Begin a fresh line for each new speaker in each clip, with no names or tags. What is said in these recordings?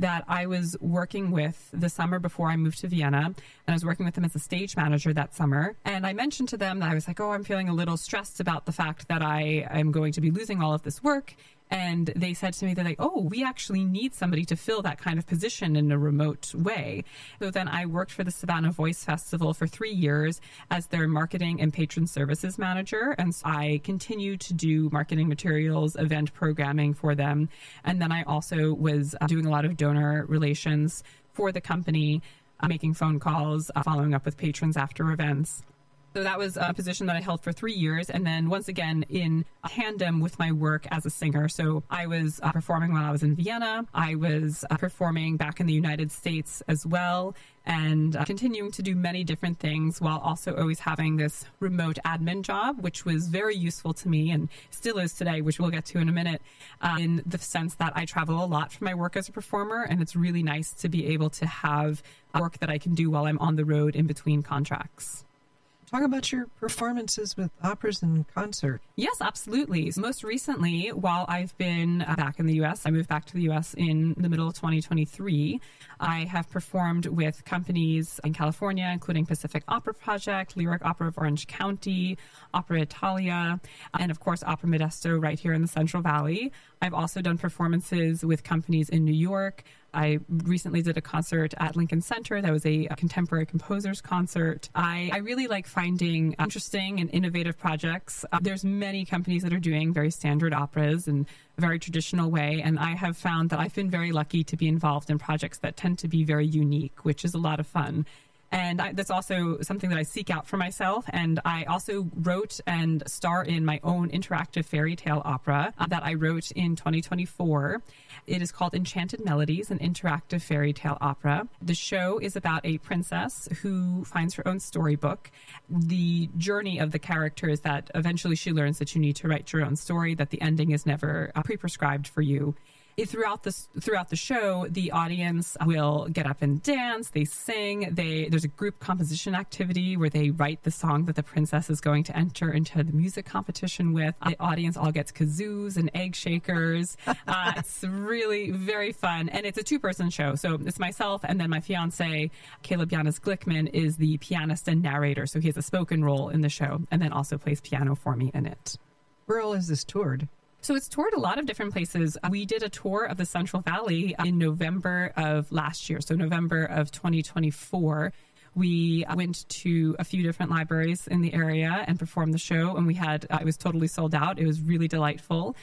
that I was working with the summer before I moved to Vienna, and I was working with them as a stage manager that summer. And I mentioned to them that I was like, oh, I'm feeling a little stressed about the fact that I am going to be losing all of this work. And they said to me, they're like, oh, we actually need somebody to fill that kind of position in a remote way. So then I worked for the Savannah Voice Festival for 3 years as their marketing and patron services manager. And so I continued to do marketing materials, event programming for them. And then I also was doing a lot of donor relations for the company, making phone calls, following up with patrons after events. So that was a position that I held for 3 years. And then once again, in tandem with my work as a singer. So I was performing while I was in Vienna. I was performing back in the United States as well, and continuing to do many different things while also always having this remote admin job, which was very useful to me and still is today, which we'll get to in a minute, in the sense that I travel a lot for my work as a performer. And it's really nice to be able to have work that I can do while I'm on the road in between contracts.
Talk about your performances with operas and concert.
Yes, absolutely. Most recently, while I've been back in the U.S., I moved back to the U.S. in the middle of 2023. I have performed with companies in California, including Pacific Opera Project, Lyric Opera of Orange County, Opera Italia, and of course, Opera Modesto right here in the Central Valley. I've also done performances with companies in New York. I recently did a concert at Lincoln Center that was a contemporary composers concert. I really like finding interesting and innovative projects. There's many companies that are doing very standard operas in a very traditional way, and I have found that I've been very lucky to be involved in projects that tend to be very unique, which is a lot of fun. And that's also something that I seek out for myself. And I also wrote and star in my own interactive fairy tale opera that I wrote in 2024. It is called Enchanted Melodies, an interactive fairy tale opera. The show is about a princess who finds her own storybook. The journey of the character is that eventually she learns that you need to write your own story, that the ending is never pre-prescribed for you. Throughout the show, the audience will get up and dance. They sing. There's a group composition activity where they write the song that the princess is going to enter into the music competition with. The audience all gets kazoos and egg shakers. It's really very fun, and it's a two-person show. So it's myself, and then my fiance, Caleb Yanis Glickman, is the pianist and narrator. So he has a spoken role in the show, and then also plays piano for me in it.
Where all is this toured?
So it's toured a lot of different places. We did a tour of the Central Valley in November of last year, so November of 2024. We went to a few different libraries in the area and performed the show, and it was totally sold out. It was really delightful.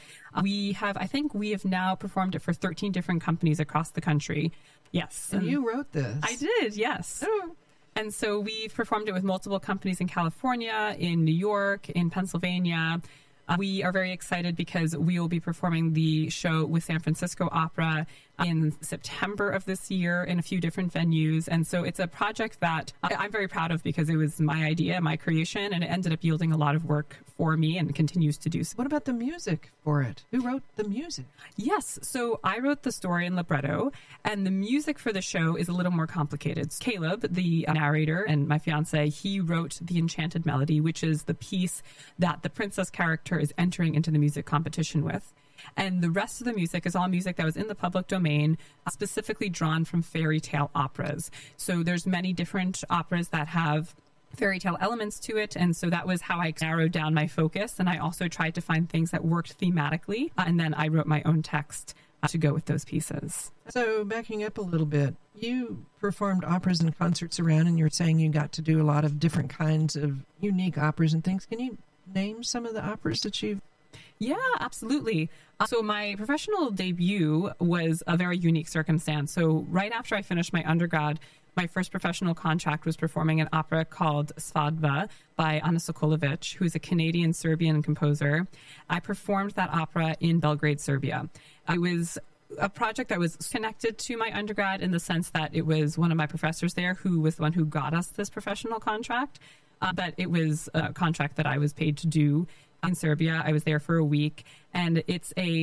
I think we have now performed it for 13 different companies across the country. Yes.
And you wrote this.
I did, yes.
Oh.
And so we've performed it with multiple companies in California, in New York, in Pennsylvania. We are very excited because we will be performing the show with San Francisco Opera in September of this year in a few different venues. And so it's a project that I'm very proud of because it was my idea, my creation, and it ended up yielding a lot of work for me and continues to do so.
What about the music for it? Who wrote the music?
Yes. So I wrote the story in libretto, and the music for the show is a little more complicated. Caleb, the narrator, and my fiance, he wrote the Enchanted Melody, which is the piece that the princess character is entering into the music competition with. And the rest of the music is all music that was in the public domain, specifically drawn from fairy tale operas. So there's many different operas that have fairy tale elements to it. And so that was how I narrowed down my focus. And I also tried to find things that worked thematically. And then I wrote my own text to go with those pieces.
So backing up a little bit, you performed operas and concerts around, and you're saying you got to do a lot of different kinds of unique operas and things. Can you name some of the operas that you've...
Yeah, absolutely. So my professional debut was a very unique circumstance. So right after I finished my undergrad, my first professional contract was performing an opera called Svadba by Ana Sokolovic, who's a Canadian-Serbian composer. I performed that opera in Belgrade, Serbia. It was a project that was connected to my undergrad in the sense that it was one of my professors there who was the one who got us this professional contract. But it was a contract that I was paid to do in Serbia. I was there for a week, and it's a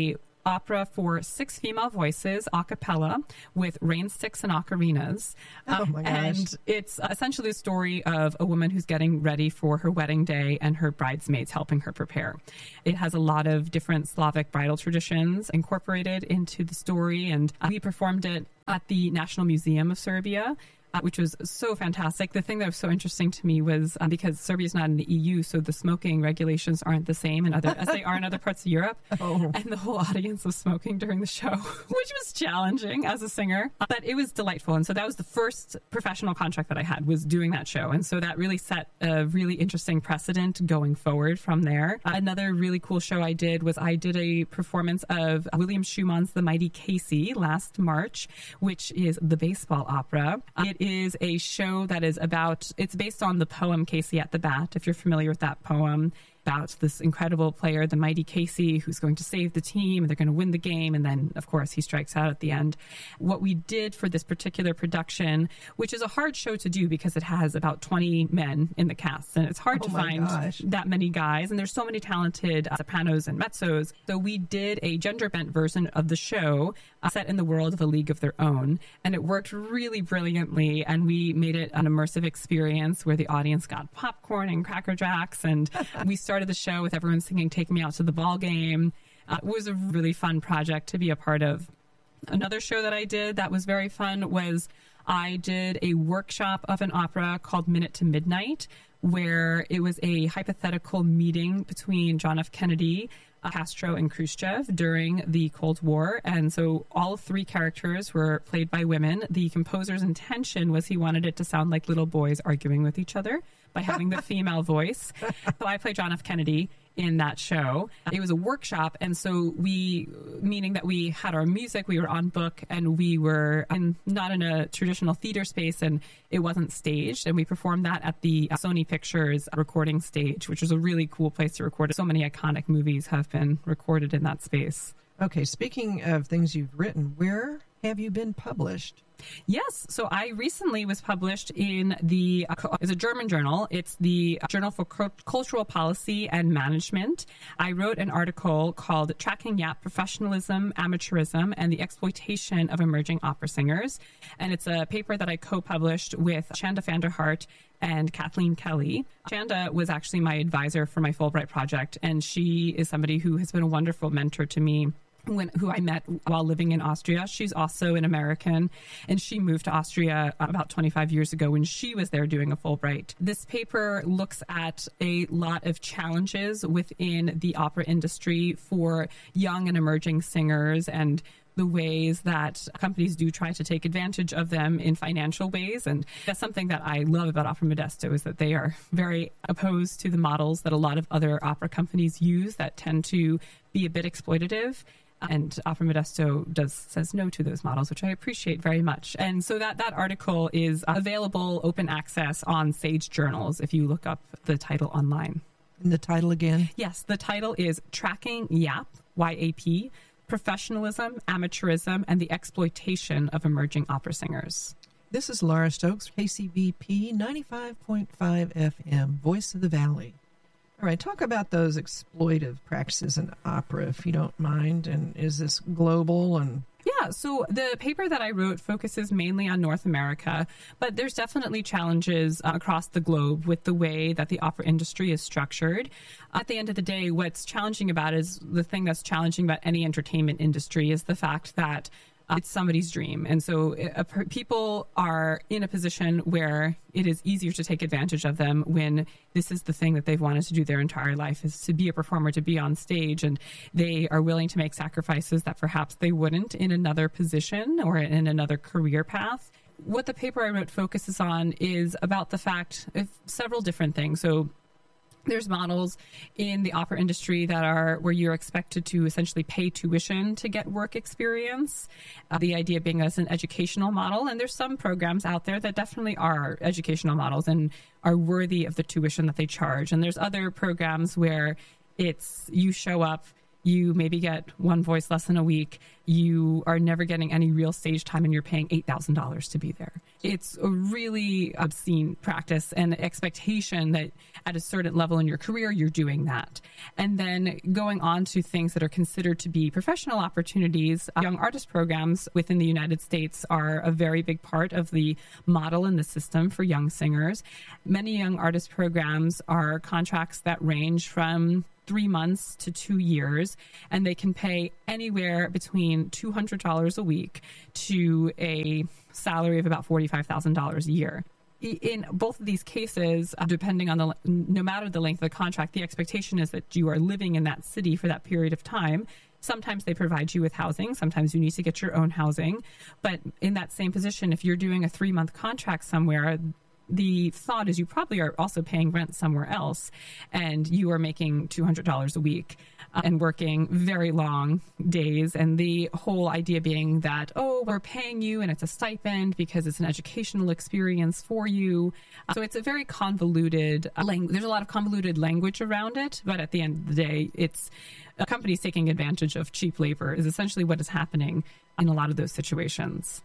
opera for 6 female voices, a cappella, with rain sticks and ocarinas.
Oh my gosh.
And it's essentially the story of a woman who's getting ready for her wedding day and her bridesmaids helping her prepare. It has a lot of different Slavic bridal traditions incorporated into the story, and we performed it at the National Museum of Serbia, which was so fantastic. The thing that was so interesting to me was because Serbia is not in the EU, so the smoking regulations aren't the same as they are in other parts of Europe.
Oh.
And the whole audience was smoking during the show, which was challenging as a singer, but it was delightful. And so that was the first professional contract that I had, was doing that show. And so that really set a really interesting precedent going forward from there. Another really cool show I did was I did a performance of William Schumann's The Mighty Casey last March, which is the baseball opera. It is a show that is it's based on the poem Casey at the Bat, if you're familiar with that poem, about this incredible player, the mighty Casey, who's going to save the team, and they're going to win the game. And then, of course, he strikes out at the end. What we did for this particular production, which is a hard show to do because it has about 20 men in the cast, and it's hard to find that many guys. And there's so many talented sopranos and mezzos. So we did a gender-bent version of the show set in the world of A League of Their Own. And it worked really brilliantly. And we made it an immersive experience where the audience got popcorn and Cracker Jacks. And we started the show with everyone singing Take Me Out to the Ball Game. It was a really fun project to be a part of. Another show that I did that was very fun was I did a workshop of an opera called Minute to Midnight, where it was a hypothetical meeting between John F. Kennedy, Castro, and Khrushchev during the Cold War. And so all 3 characters were played by women. The composer's intention was he wanted it to sound like little boys arguing with each other by having the female voice. So I played John F. Kennedy in that show. It was a workshop, and so meaning that we had our music, we were on book, and we were not in a traditional theater space, and it wasn't staged, and we performed that at the Sony Pictures recording stage, which was a really cool place to record. So many iconic movies have been recorded in that space.
Okay, speaking of things you've written, where have you been published?
Yes. So I recently was published in it's a German journal. It's the Journal for Cultural Policy and Management. I wrote an article called Tracking Yap Professionalism, Amateurism, and the Exploitation of Emerging Opera Singers. And it's a paper that I co-published with Chanda van der Hart and Kathleen Kelly. Chanda was actually my advisor for my Fulbright project, and she is somebody who has been a wonderful mentor to me. Who I met while living in Austria. She's also an American, and she moved to Austria about 25 years ago when she was there doing a Fulbright. This paper looks at a lot of challenges within the opera industry for young and emerging singers, and the ways that companies do try to take advantage of them in financial ways. And that's something that I love about Opera Modesto, is that they are very opposed to the models that a lot of other opera companies use that tend to be a bit exploitative. And Opera Modesto says no to those models, which I appreciate very much. And so that article is available, open access on Sage Journals, if you look up the title online.
And the title again?
Yes, the title is Tracking YAP, Y-A-P, Professionalism, Amateurism, and the Exploitation of Emerging Opera Singers.
This is Laura Stokes, KCBP 95.5 FM, Voice of the Valley. All right, talk about those exploitive practices in opera, if you don't mind. And is this global? And
yeah, so the paper that I wrote focuses mainly on North America, but there's definitely challenges across the globe with the way that the opera industry is structured. At the end of the day, what's challenging about it is the thing that's challenging about any entertainment industry is the fact that it's somebody's dream. And so people are in a position where it is easier to take advantage of them when this is the thing that they've wanted to do their entire life, is to be a performer, to be on stage. And they are willing to make sacrifices that perhaps they wouldn't in another position or in another career path. What the paper I wrote focuses on is about the fact of several different things. So there's models in the opera industry that are where you're expected to essentially pay tuition to get work experience. The idea being as an educational model. And there's some programs out there that definitely are educational models and are worthy of the tuition that they charge. And there's other programs where it's you show up, you maybe get one voice lesson a week, you are never getting any real stage time, and you're paying $8,000 to be there. It's a really obscene practice and expectation that at a certain level in your career, you're doing that. And then going on to things that are considered to be professional opportunities, young artist programs within the United States are a very big part of the model and the system for young singers. Many young artist programs are contracts that range from 3 months to 2 years, and they can pay anywhere between $200 a week to a salary of about $45,000 a year. In both of these cases, depending on no matter the length of the contract, the expectation is that you are living in that city for that period of time. Sometimes they provide you with housing. Sometimes you need to get your own housing. But in that same position, if you're doing a 3-month contract somewhere, the thought is you probably are also paying rent somewhere else, and you are making $200 a week and working very long days. And the whole idea being that, oh, we're paying you and it's a stipend because it's an educational experience for you. So it's a very convoluted there's a lot of convoluted language around it. But at the end of the day, it's companies taking advantage of cheap labor is essentially what is happening in a lot of those situations.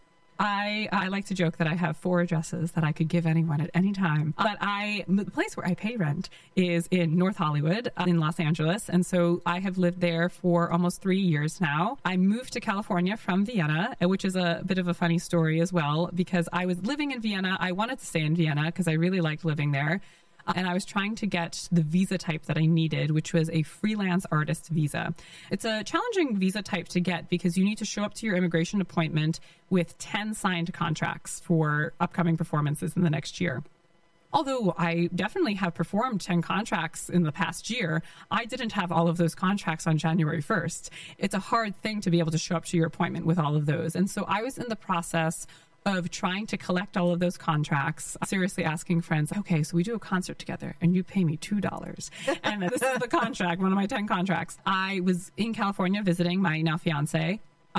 I like to joke that I have 4 addresses that I could give anyone at any time. But the place where I pay rent is in North Hollywood in Los Angeles. And so I have lived there for almost 3 years now. I moved to California from Vienna, which is a bit of a funny story as well, because I was living in Vienna. I wanted to stay in Vienna because I really liked living there. And I was trying to get the visa type that I needed, which was a freelance artist visa. It's a challenging visa type to get because you need to show up to your immigration appointment with 10 signed contracts for upcoming performances in the next year. Although I definitely have performed 10 contracts in the past year, I didn't have all of those contracts on January 1st. It's a hard thing to be able to show up to your appointment with all of those. And so I was in the process of trying to collect all of those contracts, seriously asking friends, okay, so we do a concert together and you pay me $2. And this is the contract, one of my 10 contracts. I was in California visiting my now fiance.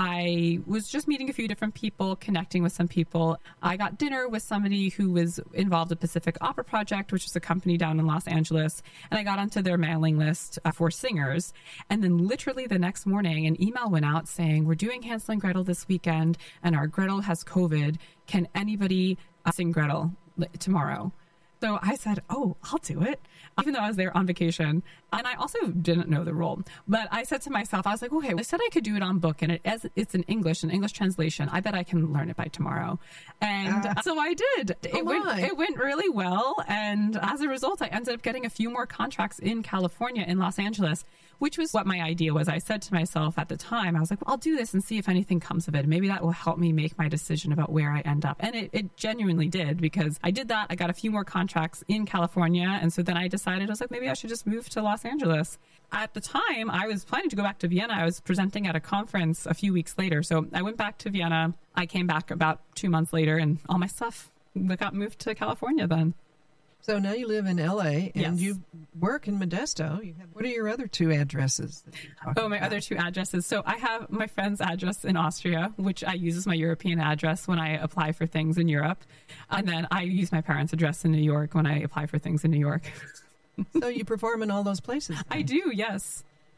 I was just meeting a few different people, connecting with some people. I got dinner with somebody who was involved in Pacific Opera Project, which is a company down in Los Angeles. And I got onto their mailing list for singers. And then literally the next morning, an email went out saying, we're doing Hansel and Gretel this weekend, and our Gretel has COVID. Can anybody sing Gretel tomorrow? So I said, oh, I'll do it, even though I was there on vacation. And I also didn't know the role. But I said to myself, I was like, okay, I said I could do it on book. And it's in English, an English translation. I bet I can learn it by tomorrow. And so I did. It went really well. And as a result, I ended up getting a few more contracts in California, in Los Angeles, which was what my idea was. I said to myself at the time, I was like, well, I'll do this and see if anything comes of it. Maybe that will help me make my decision about where I end up. And it genuinely did, because I did that. I got a few more contracts in California. And so then I decided, I was like, maybe I should just move to Los Angeles. At the time, I was planning to go back to Vienna. I was presenting at a conference a few weeks later. So I went back to Vienna. I came back about 2 months later, and all my stuff got moved to California then.
So now you live in L.A. and
Yes.
you work in Modesto. What are your other 2 addresses?
Other 2 addresses. So I have my friend's address in Austria, which I use as my European address when I apply for things in Europe. And then I use my parents' address in New York when I apply for things in New York.
So you perform in all those places? Then.
I do, yes.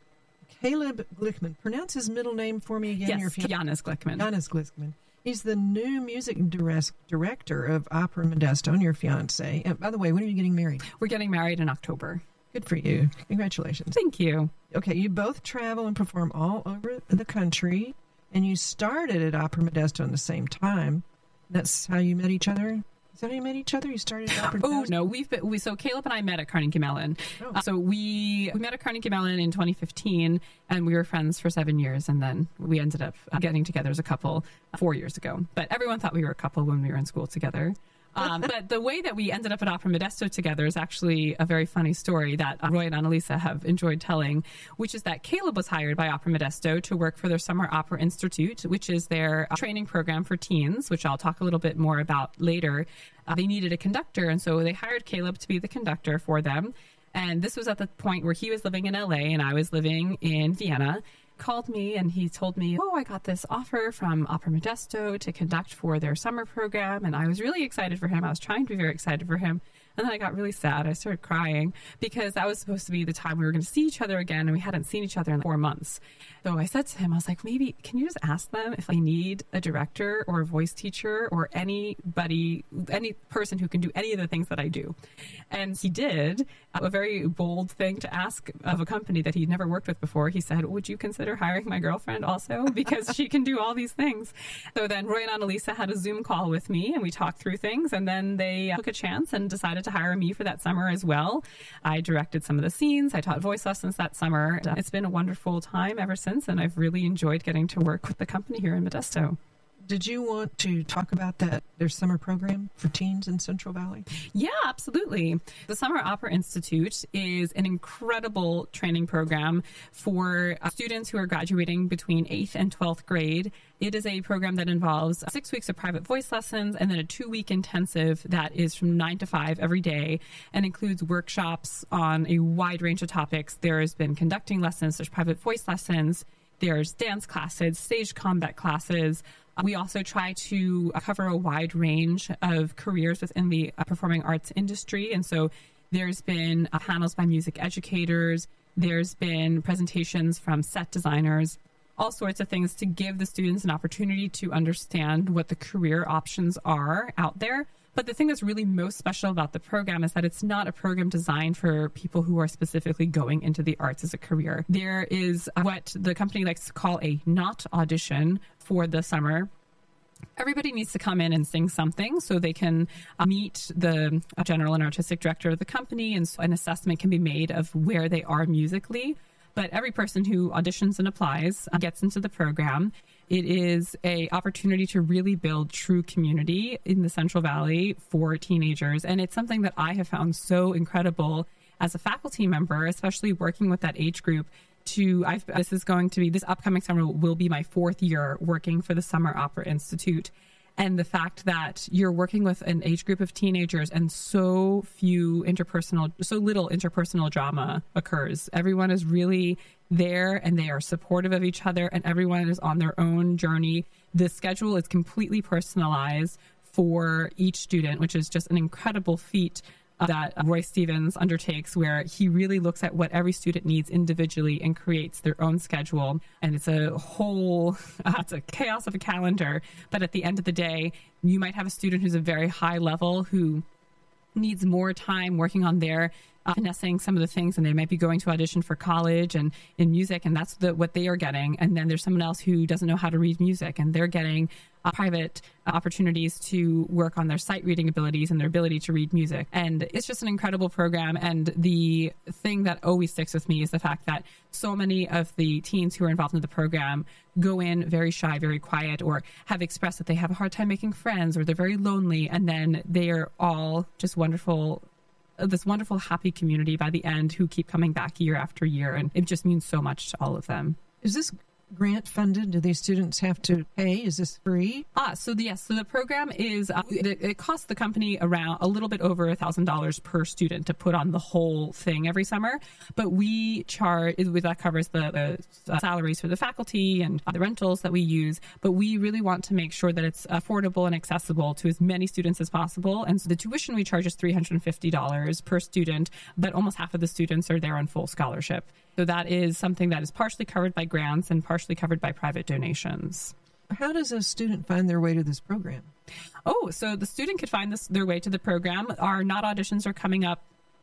Caleb Glickman. Pronounce his middle name for me again.
Yes, Janis Glickman.
Janis Glickman. He's the new music director of Opera Modesto, and your fiance. And by the way, when are you getting married?
We're getting married in October.
Good for you. Congratulations.
Thank you.
Okay, you both travel and perform all over the country, and you started at Opera Modesto in the same time. That's how you met each other? Is that how you met each other? You started at Opera Modesto?
Oh, no. So Caleb and I met at Carnegie Mellon.
Oh.
So we met at Carnegie Mellon in 2015, and we were friends for 7 years. And then we ended up getting together as a couple 4 years ago. But everyone thought we were a couple when we were in school together. But the way that we ended up at Opera Modesto together is actually a very funny story that Roy and Annalisa have enjoyed telling, which is that Caleb was hired by Opera Modesto to work for their Summer Opera Institute, which is their training program for teens, which I'll talk a little bit more about later. They needed a conductor, and so they hired Caleb to be the conductor for them. And this was at the point where he was living in LA and I was living in Vienna. Called me and he told me, I got this offer from Opera Modesto to conduct for their summer program. And I was really excited for him. I was trying to be very excited for him. And then I got really sad. I started crying because that was supposed to be the time we were going to see each other again, and we hadn't seen each other in 4 months. So I said to him, I was like, maybe can you just ask them if I need a director or a voice teacher or anybody, any person who can do any of the things that I do? And he did. A very bold thing to ask of a company that he'd never worked with before. He said, would you consider hiring my girlfriend also? Because she can do all these things. So then Roy and Annalisa had a Zoom call with me, and we talked through things, and then they took a chance and decided to hire me for that summer as well. I directed some of the scenes. I taught voice lessons that summer. It's been a wonderful time ever since, and I've really enjoyed getting to work with the company here in Modesto.
Did you want to talk about their summer program for teens in Central Valley?
Yeah, absolutely. The Summer Opera Institute is an incredible training program for students who are graduating between 8th and 12th grade. It is a program that involves 6 weeks of private voice lessons and then a 2-week intensive that is from 9 to 5 every day and includes workshops on a wide range of topics. There's been conducting lessons, there's private voice lessons, there's dance classes, stage combat classes. We also try to cover a wide range of careers within the performing arts industry. And so there's been panels by music educators. There's been presentations from set designers, all sorts of things to give the students an opportunity to understand what the career options are out there. But the thing that's really most special about the program is that it's not a program designed for people who are specifically going into the arts as a career. There is what the company likes to call a not audition for the summer. Everybody needs to come in and sing something so they can meet the general and artistic director of the company, and so an assessment can be made of where they are musically. But every person who auditions and applies gets into the program. It is an opportunity to really build true community in the Central Valley for teenagers. And it's something that I have found so incredible as a faculty member, especially working with that age group. This upcoming summer will be my 4th year working for the Summer Opera Institute. And the fact that you're working with an age group of teenagers and so little interpersonal drama occurs. Everyone is really there and they are supportive of each other and everyone is on their own journey. The schedule is completely personalized for each student, which is just an incredible feat that Roy Stevens undertakes, where he really looks at what every student needs individually and creates their own schedule. And it's it's a chaos of a calendar. But at the end of the day, you might have a student who's a very high level who needs more time working on their finessing some of the things, and they might be going to audition for college and in music, and that's what they are getting. And then there's someone else who doesn't know how to read music, and they're getting private opportunities to work on their sight reading abilities and their ability to read music. And it's just an incredible program. And the thing that always sticks with me is the fact that so many of the teens who are involved in the program go in very shy, very quiet, or have expressed that they have a hard time making friends or they're very lonely. And then they are all just wonderful, this wonderful, happy community by the end who keep coming back year after year. And it just means so much to all of them.
Is this grant funded? Do these students have to pay? Is this free?
So the program is, it costs the company around a little bit over $1,000 per student to put on the whole thing every summer. But we charge, that covers the salaries for the faculty and the rentals that we use. But we really want to make sure that it's affordable and accessible to as many students as possible. And so the tuition we charge is $350 per student, but almost half of the students are there on full scholarship. So that is something that is partially covered by grants and partially covered by private donations.
How does a student find their way to this program?
So the student could find their way to the program. Our NOT auditions are coming up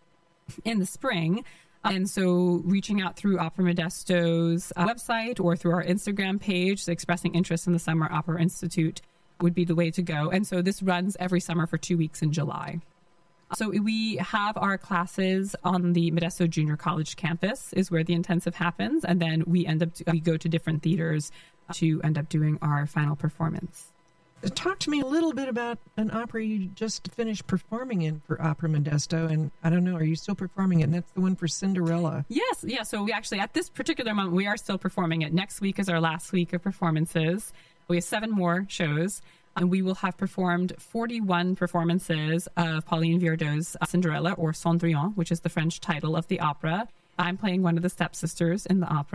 in the spring. And so reaching out through Opera Modesto's website or through our Instagram page, expressing interest in the Summer Opera Institute would be the way to go. And so this runs every summer for 2 weeks in July. So we have our classes on the Modesto Junior College campus is where the intensive happens. And then we go to different theaters to end up doing our final performance.
Talk to me a little bit about an opera you just finished performing in for Opera Modesto. And I don't know, are you still performing it? And that's the one for Cinderella.
Yes. Yeah. So we actually, at this particular moment, we are still performing it. Next week is our last week of performances. We have 7 more shows. And we will have performed 41 performances of Pauline Viardot's Cinderella, or Cendrillon, which is the French title of the opera. I'm playing one of the stepsisters in the opera.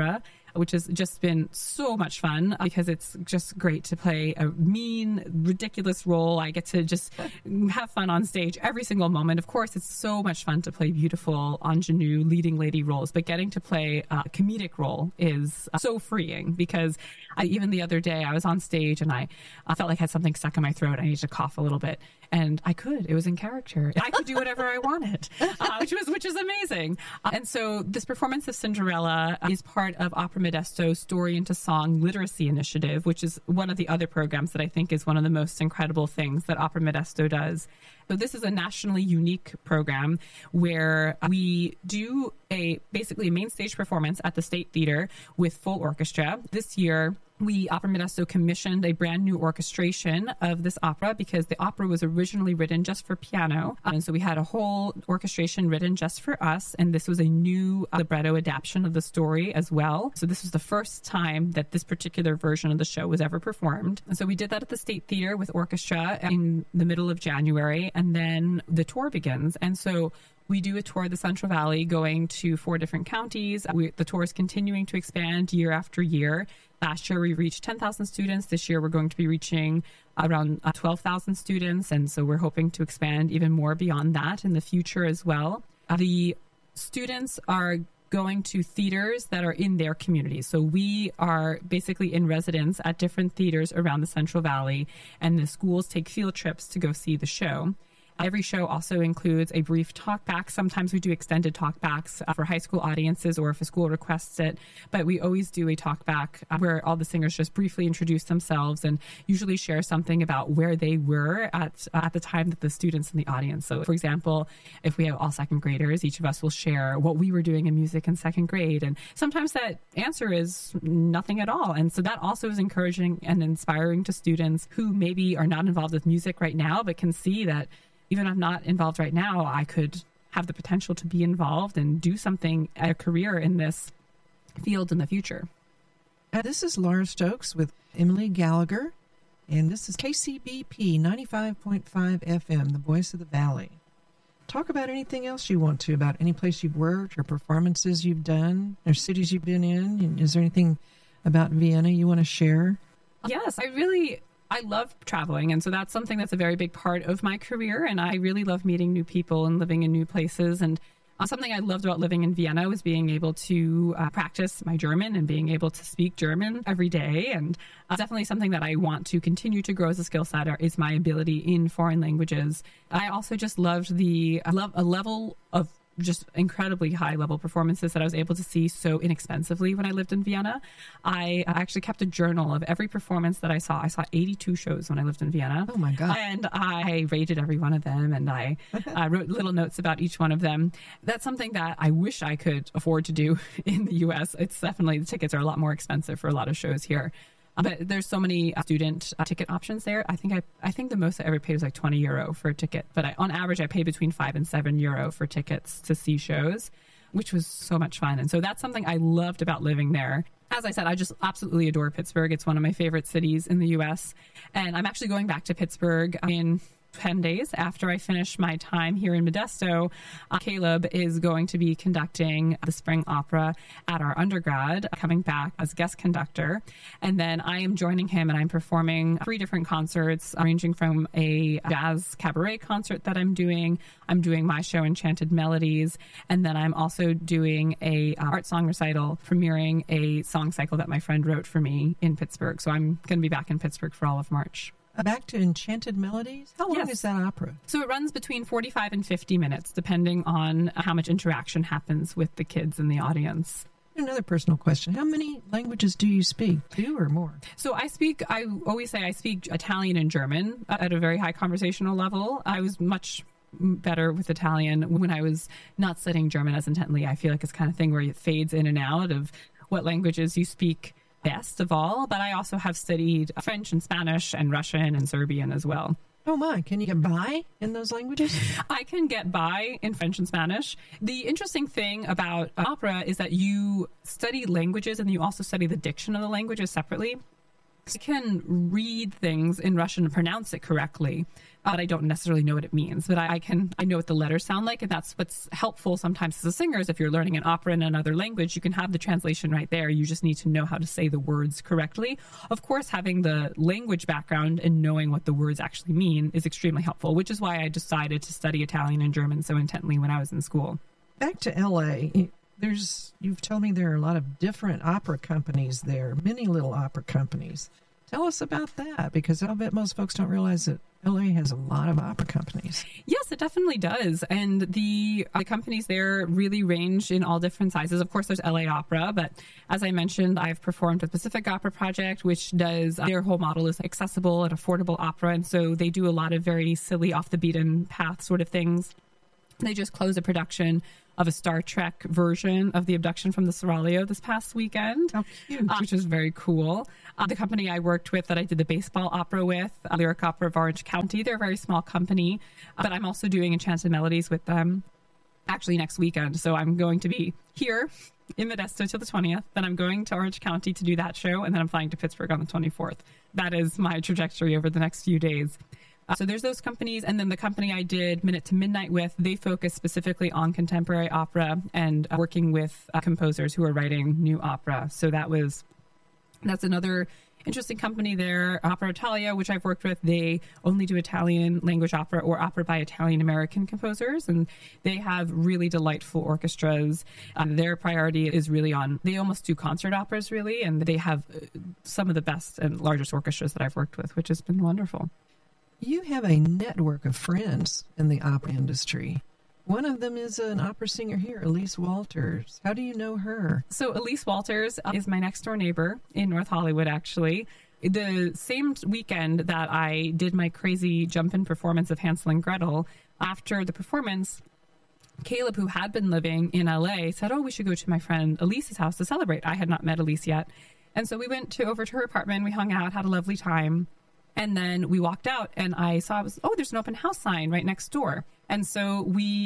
which has just been so much fun because it's just great to play a mean, ridiculous role. I get to just have fun on stage every single moment. Of course, it's so much fun to play beautiful ingenue leading lady roles, but getting to play a comedic role is so freeing because even the other day I was on stage and I felt like I had something stuck in my throat. I needed to cough a little bit. And I could. It was in character. I could do whatever I wanted, which is amazing. And so this performance of Cinderella is part of Opera Modesto's Story into Song Literacy Initiative, which is one of the other programs that I think is one of the most incredible things that Opera Modesto does. So this is a nationally unique program where we do basically a main stage performance at the State Theater with full orchestra. This year, Opera Modesto commissioned a brand new orchestration of this opera because the opera was originally written just for piano. And so we had a whole orchestration written just for us. And this was a new libretto adaptation of the story as well. So this was the first time that this particular version of the show was ever performed. And so we did that at the State Theater with orchestra in the middle of January. And then the tour begins. And so we do a tour of the Central Valley going to 4 different counties. The tour is continuing to expand year after year. Last year, we reached 10,000 students. This year, we're going to be reaching around 12,000 students. And so we're hoping to expand even more beyond that in the future as well. The students are going to theaters that are in their communities. So we are basically in residence at different theaters around the Central Valley, and the schools take field trips to go see the show. Every show also includes a brief talkback. Sometimes we do extended talkbacks for high school audiences or if a school requests it. But we always do a talkback where all the singers just briefly introduce themselves and usually share something about where they were at the time that the students in the audience. So, for example, if we have all second graders, each of us will share what we were doing in music in second grade. And sometimes that answer is nothing at all. And so that also is encouraging and inspiring to students who maybe are not involved with music right now, but can see that even if I'm not involved right now, I could have the potential to be involved and do something, a career in this field in the future.
This is Laura Stokes with Emily Gallagher, and this is KCBP 95.5 FM, the voice of the Valley. Talk about anything else you want to, about any place you've worked or performances you've done or cities you've been in. And is there anything about Vienna you want to share?
Yes, I love traveling, and so that's something that's a very big part of my career, and I really love meeting new people and living in new places. And something I loved about living in Vienna was being able to practice my German and being able to speak German every day, and definitely something that I want to continue to grow as a skill set is my ability in foreign languages. I also just loved a level of just incredibly high level performances that I was able to see so inexpensively when I lived in Vienna. I actually kept a journal of every performance that I saw. I saw 82 shows when I lived in Vienna.
Oh my God.
And I rated every one of them, and I wrote little notes about each one of them. That's something that I wish I could afford to do in the US. It's definitely, the tickets are a lot more expensive for a lot of shows here. But there's so many student ticket options there. I think the most I ever paid was like €20 for a ticket. But on average, I paid between €5 and €7 for tickets to see shows, which was so much fun. And so that's something I loved about living there. As I said, I just absolutely adore Pittsburgh. It's one of my favorite cities in the U.S. And I'm actually going back to Pittsburgh in 10 days after I finish my time here in Modesto. Caleb is going to be conducting the spring opera at our undergrad, coming back as guest conductor. And then I am joining him, and I'm performing 3 different concerts, ranging from a jazz cabaret concert that I'm doing my show Enchanted Melodies, and then I'm also doing a art song recital premiering a song cycle that my friend wrote for me in Pittsburgh. So I'm going to be back in Pittsburgh for all of March.
Back to Enchanted Melodies? How long is that opera?
So it runs between 45 and 50 minutes, depending on how much interaction happens with the kids in the audience.
Another personal question. How many languages do you speak? 2 or more?
So I always say I speak Italian and German at a very high conversational level. I was much better with Italian when I was not studying German as intently. I feel like it's kind of thing where it fades in and out of what languages you speak best of all, but I also have studied French and Spanish and Russian and Serbian as well.
Oh my, can you get by in those languages?
I can get by in French and Spanish. The interesting thing about opera is that you study languages and you also study the diction of the languages separately. I can read things in Russian and pronounce it correctly, but I don't necessarily know what it means. But I know what the letters sound like, and that's what's helpful sometimes as a singer is if you're learning an opera in another language, you can have the translation right there. You just need to know how to say the words correctly. Of course, having the language background and knowing what the words actually mean is extremely helpful, which is why I decided to study Italian and German so intently when I was in school.
Back to L.A., you've told me there are a lot of different opera companies there, many little opera companies. Tell us about that, because I'll bet most folks don't realize that LA has a lot of opera companies.
Yes, it definitely does. And the companies there really range in all different sizes. Of course, there's LA Opera, but as I mentioned, I've performed with Pacific Opera Project, which does, their whole model is accessible and affordable opera. And so they do a lot of very silly, off the beaten path sort of things. They just closed a production of a Star Trek version of The Abduction from the Seraglio this past weekend, which was very cool. The company I worked with that I did the baseball opera with, Lyric Opera of Orange County, they're a very small company, but I'm also doing Enchanted Melodies with them actually next weekend. So I'm going to be here in Modesto till the 20th, then I'm going to Orange County to do that show, and then I'm flying to Pittsburgh on the 24th. That is my trajectory over the next few days. So there's those companies, and then the company I did Minute to Midnight with, they focus specifically on contemporary opera and working with composers who are writing new opera. So that's another interesting company there. Opera Italia, which I've worked with, they only do Italian language opera or opera by Italian American composers, and they have really delightful orchestras. Their priority is really they almost do concert operas really, and they have some of the best and largest orchestras that I've worked with, which has been wonderful.
You have a network of friends in the opera industry. One of them is an opera singer here, Elise Walters. How do you know her?
So Elise Walters is my next door neighbor in North Hollywood, actually. The same weekend that I did my crazy jump-in performance of Hansel and Gretel, after the performance, Caleb, who had been living in LA, said, we should go to my friend Elise's house to celebrate. I had not met Elise yet. And so we went over to her apartment. We hung out, had a lovely time. And then we walked out and I saw, there's an open house sign right next door. And so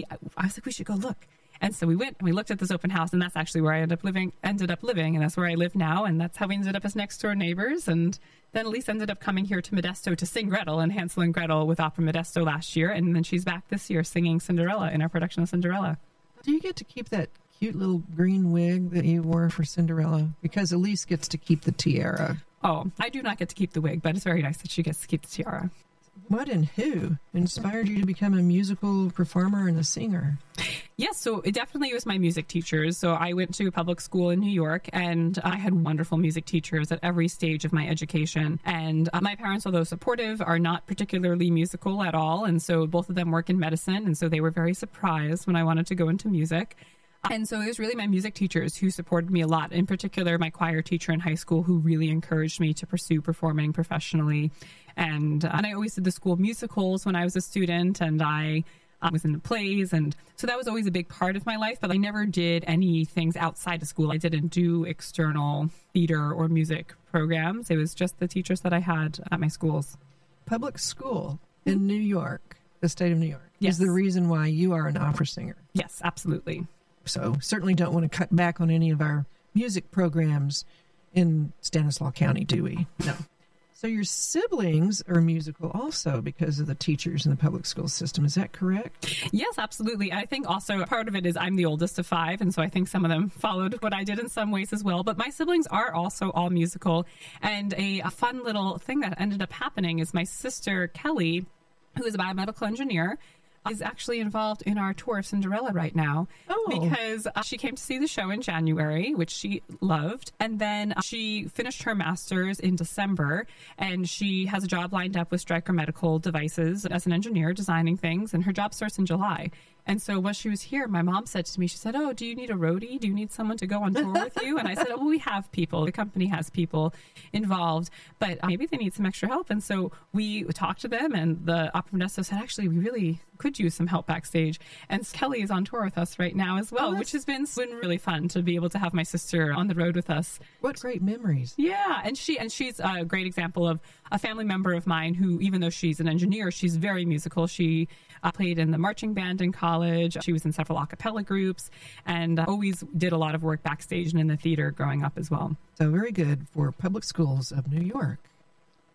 I was like, we should go look. And so we went and we looked at this open house, and that's actually where I ended up living. And that's where I live now. And that's how we ended up as next door neighbors. And then Elise ended up coming here to Modesto to sing Gretel and Hansel and Gretel with Opera Modesto last year. And then she's back this year singing Cinderella in our production of Cinderella.
Do you get to keep that cute little green wig that you wore for Cinderella? Because Elise gets to keep the tiara.
Oh, I do not get to keep the wig, but it's very nice that she gets to keep the tiara.
What and who inspired you to become a musical performer and a singer?
Yes, so it definitely was my music teachers. So I went to public school in New York, and I had wonderful music teachers at every stage of my education. And my parents, although supportive, are not particularly musical at all. And so both of them work in medicine, and so they were very surprised when I wanted to go into music. And so it was really my music teachers who supported me a lot, in particular my choir teacher in high school, who really encouraged me to pursue performing professionally. And I always did the school musicals when I was a student, and I was in the plays. And so that was always a big part of my life, but I never did any things outside of school. I didn't do external theater or music programs. It was just the teachers that I had at my schools.
Public school in New York, the state of New York,
yes,
is the reason why you are an opera singer.
Yes, absolutely.
So certainly don't want to cut back on any of our music programs in Stanislaus County, do we? No. So your siblings are musical also because of the teachers in the public school system. Is that correct?
Yes, absolutely. I think also part of it is I'm the oldest of 5, and so I think some of them followed what I did in some ways as well. But my siblings are also all musical. And a fun little thing that ended up happening is my sister, Kelly, who is a biomedical engineer, is actually involved in our tour of Cinderella right now because she came to see the show in January, which she loved. And then she finished her master's in December, and she has a job lined up with Stryker Medical Devices as an engineer designing things, and her job starts in July. And so when she was here, my mom said to me, she said, do you need a roadie? Do you need someone to go on tour with you? And I said, we have people. The company has people involved, but maybe they need some extra help. And so we talked to them, and the Opera Modesto said, actually, we really could use some help backstage. And Kelly is on tour with us right now as well, which has been really fun to be able to have my sister on the road with us.
What great memories.
Yeah. And she's a great example of a family member of mine who, even though she's an engineer, she's very musical. She played in the marching band in college. She was in several a cappella groups, and always did a lot of work backstage and in the theater growing up as well.
So very good for public schools of New York.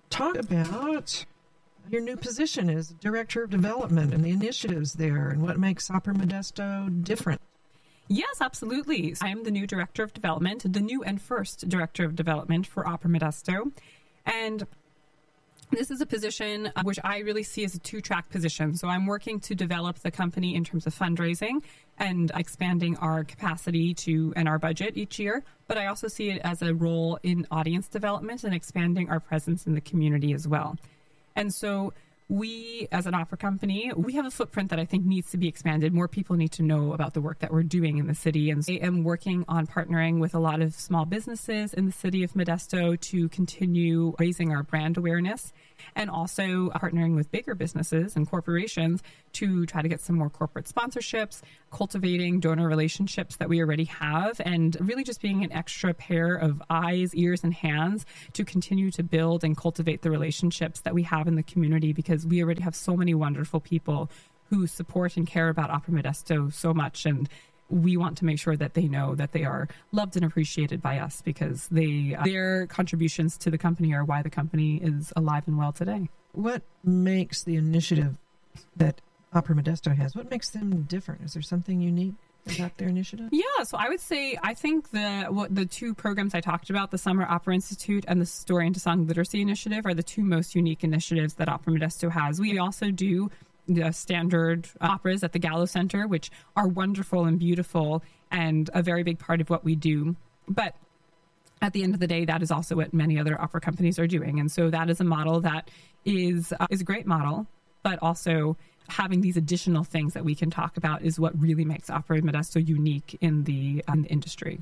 Talk about your new position as Director of Development and the initiatives there and what makes Opera Modesto different.
Yes, absolutely. I am the new Director of Development, the new and first Director of Development for Opera Modesto. And this is a position which I really see as a two-track position. So I'm working to develop the company in terms of fundraising and expanding our capacity and our budget each year. But I also see it as a role in audience development and expanding our presence in the community as well. And so we, as an opera company, we have a footprint that I think needs to be expanded. More people need to know about the work that we're doing in the city. And so I am working on partnering with a lot of small businesses in the city of Modesto to continue raising our brand awareness, and also partnering with bigger businesses and corporations to try to get some more corporate sponsorships, cultivating donor relationships that we already have, and really just being an extra pair of eyes, ears, and hands to continue to build and cultivate the relationships that we have in the community, because we already have so many wonderful people who support and care about Opera Modesto so much. And we want to make sure that they know that they are loved and appreciated by us, because their contributions to the company are why the company is alive and well today.
What makes the initiative that Opera Modesto has, what makes them different? Is there something unique about their initiative?
Yeah, so I would say, I think the two programs I talked about, the Summer Opera Institute and the Story into Song Literacy Initiative, are the two most unique initiatives that Opera Modesto has. We also do the standard operas at the Gallo Center, which are wonderful and beautiful and a very big part of what we do. But at the end of the day, that is also what many other opera companies are doing. And so that is a model that is a great model, but also having these additional things that we can talk about is what really makes Opera Modesto unique in the industry.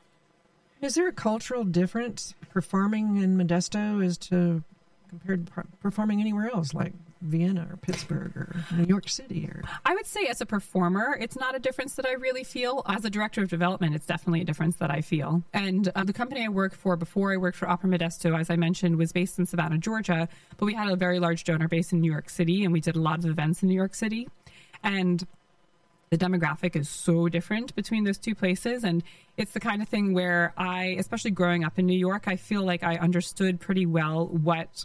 Is there a cultural difference performing in Modesto as to compared to performing anywhere else, like Vienna or Pittsburgh or New York City? Or
I would say as a performer, it's not a difference that I really feel. As a director of development, it's definitely a difference that I feel. And the company I worked for before I worked for Opera Modesto, as I mentioned, was based in Savannah, Georgia, but we had a very large donor base in New York City, and we did a lot of events in New York City. And the demographic is so different between those two places. And it's the kind of thing where especially growing up in New York, I feel like I understood pretty well what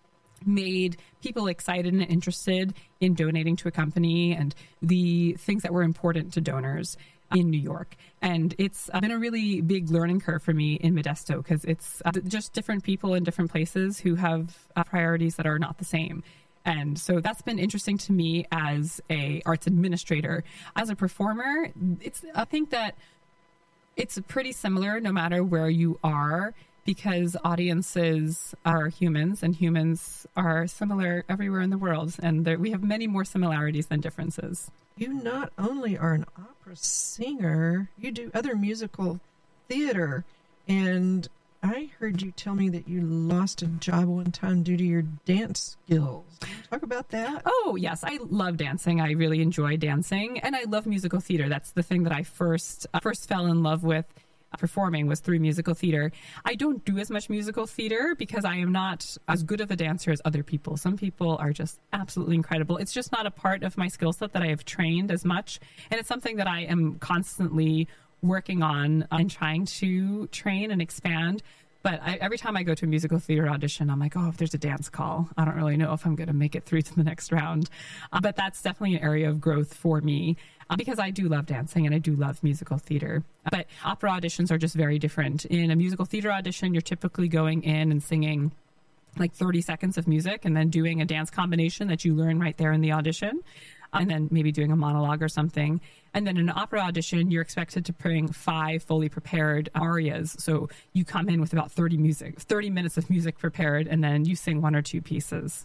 made people excited and interested in donating to a company and the things that were important to donors in New York. And it's been a really big learning curve for me in Modesto, because it's just different people in different places who have priorities that are not the same. And so that's been interesting to me as a arts administrator. As a performer, I think that it's pretty similar no matter where you are, because audiences are humans and humans are similar everywhere in the world. And we have many more similarities than differences.
You not only are an opera singer, you do other musical theater. And I heard you tell me that you lost a job one time due to your dance skills. Can you talk about that?
Oh, yes. I love dancing. I really enjoy dancing. And I love musical theater. That's the thing that I first fell in love with performing, was through musical theater. I don't do as much musical theater because I am not as good of a dancer as other people. Some people are just absolutely incredible. It's just not a part of my skill set that I have trained as much. And it's something that I am constantly working on and trying to train and expand. But every time I go to a musical theater audition, I'm like, oh, if there's a dance call, I don't really know if I'm going to make it through to the next round. But that's definitely an area of growth for me, because I do love dancing and I do love musical theater. But opera auditions are just very different. In a musical theater audition, you're typically going in and singing like 30 seconds of music and then doing a dance combination that you learn right there in the audition, and then maybe doing a monologue or something. And then in an opera audition, you're expected to bring 5 fully prepared arias. So you come in with about 30 minutes of music prepared, and then you sing 1 or 2 pieces.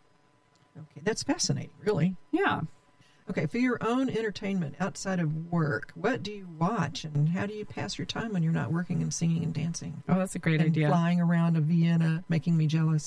Okay, that's fascinating, really.
Yeah.
Okay, for your own entertainment outside of work, what do you watch and how do you pass your time when you're not working and singing and dancing?
Oh, that's a great idea.
Flying around to Vienna, making me jealous.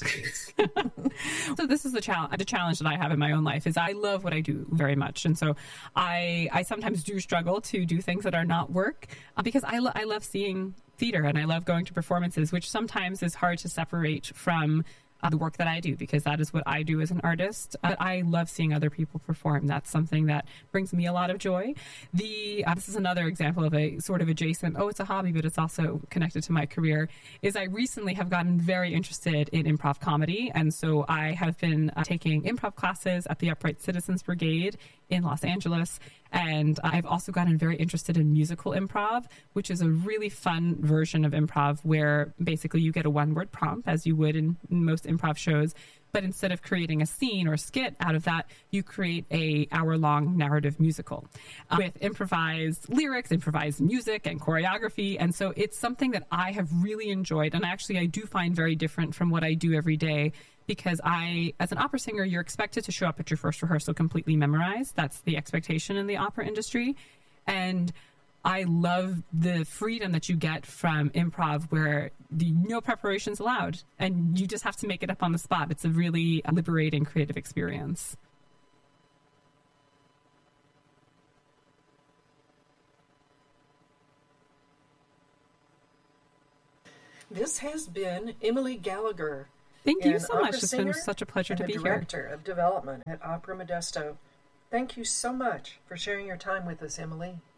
So this is the challenge that I have in my own life is I love what I do very much. And so I sometimes do struggle to do things that are not work because I love seeing theater and I love going to performances, which sometimes is hard to separate from the work that I do, because that is what I do as an artist. But I love seeing other people perform. That's something that brings me a lot of joy. This is another example of a sort of adjacent, it's a hobby, but it's also connected to my career, is I recently have gotten very interested in improv comedy. And so I have been taking improv classes at the Upright Citizens Brigade in Los Angeles. And I've also gotten very interested in musical improv, which is a really fun version of improv where basically you get a one-word prompt, as you would in most improv shows. But instead of creating a scene or skit out of that, you create a hour-long narrative musical with improvised lyrics, improvised music, and choreography. And so it's something that I have really enjoyed. And actually, I do find very different from what I do every day, because as an opera singer, you're expected to show up at your first rehearsal completely memorized. That's the expectation in the opera industry. And I love the freedom that you get from improv, where no preparation's allowed and you just have to make it up on the spot. It's a really liberating creative experience.
This has been Emily Gallagher.
Thank you so much. It's been such a pleasure to be here.
Director of Development at Opera Modesto. Thank you so much for sharing your time with us, Emily.